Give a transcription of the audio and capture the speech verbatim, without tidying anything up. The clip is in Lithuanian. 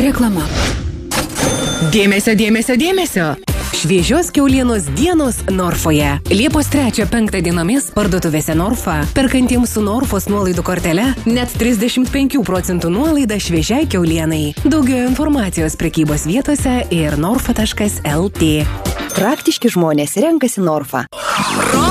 Reklama. Dėmesio, dėmesio, dėmesio. Šviežios kiaulienos dienos Norfoje. Liepos trečią penktą dienomis parduotuvėse Norfa. Perkantiems su Norfos nuolaidų kortele net trisdešimt penkių procentų nuolaida šviežiai kiaulienai. Daugiau informacijos prekybos vietose ir norfa taškas el tė. Praktiški žmonės renkasi Norfa.